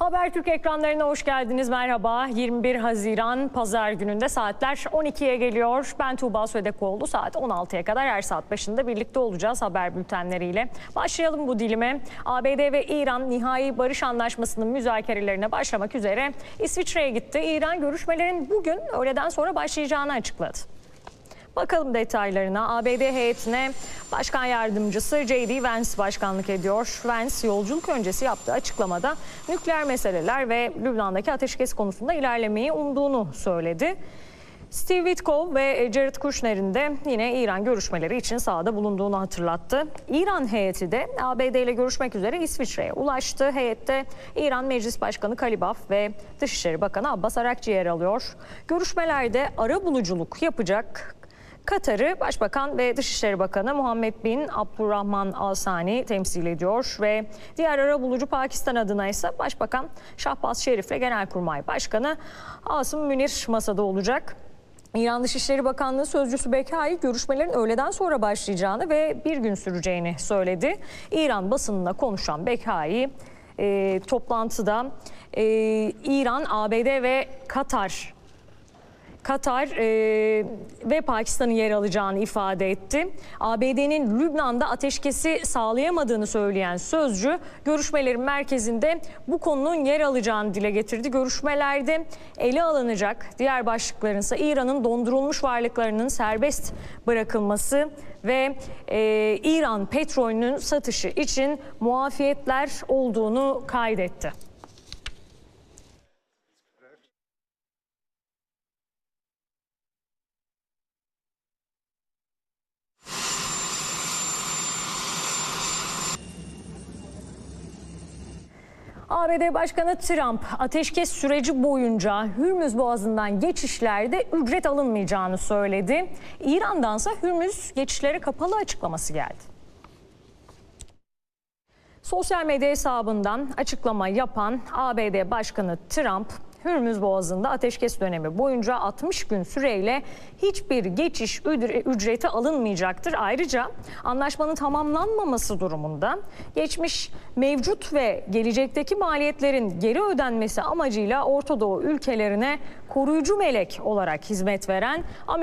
Habertürk ekranlarına hoş geldiniz. Merhaba. 21 Haziran Pazar gününde saatler 12'ye geliyor. Ben Tuğba Södekoğlu. Saat 16'ya kadar her saat başında birlikte olacağız haber bültenleriyle. Başlayalım bu dilime. ABD ve İran nihai barış anlaşmasının müzakerelerine başlamak üzere İsviçre'ye gitti. İran görüşmelerin bugün öğleden sonra başlayacağını açıkladı. Bakalım detaylarına. ABD heyetine Başkan Yardımcısı J.D. Vance başkanlık ediyor. Vance yolculuk öncesi yaptığı açıklamada nükleer meseleler ve Lübnan'daki ateşkes konusunda ilerlemeyi umduğunu söyledi. Steve Witkoff ve Jared Kushner'in de yine İran görüşmeleri için sahada bulunduğunu hatırlattı. İran heyeti de ABD ile görüşmek üzere İsviçre'ye ulaştı. Heyette İran Meclis Başkanı Kalibaf ve Dışişleri Bakanı Abbas Arakçı yer alıyor. Görüşmelerde arabuluculuk yapacak Katar'ı Başbakan ve Dışişleri Bakanı Muhammed bin Abdurrahman Al Sani temsil ediyor ve diğer arabulucu Pakistan adına ise Başbakan Şahbaz Şerif ile Genelkurmay Başkanı Asım Münir masada olacak. İran Dışişleri Bakanlığı sözcüsü Bekai görüşmelerin öğleden sonra başlayacağını ve bir gün süreceğini söyledi. İran basınına konuşan Bekai toplantıda İran, ABD ve Katar ve Pakistan'ın yer alacağını ifade etti. ABD'nin Lübnan'da ateşkesi sağlayamadığını söyleyen sözcü görüşmelerin merkezinde bu konunun yer alacağını dile getirdi. Görüşmelerde ele alınacak diğer başlıkların ise İran'ın dondurulmuş varlıklarının serbest bırakılması ve İran petrolünün satışı için muafiyetler olduğunu kaydetti. ABD Başkanı Trump ateşkes süreci boyunca Hürmüz Boğazı'ndan geçişlerde ücret alınmayacağını söyledi. İran'dansa Hürmüz geçişleri kapalı açıklaması geldi. Sosyal medya hesabından açıklama yapan ABD Başkanı Trump, Hürmüz Boğazı'nda ateşkes dönemi boyunca 60 gün süreyle hiçbir geçiş ücreti alınmayacaktır. Ayrıca anlaşmanın tamamlanmaması durumunda geçmiş, mevcut ve gelecekteki maliyetlerin geri ödenmesi amacıyla Orta Doğu ülkelerine koruyucu melek olarak hizmet veren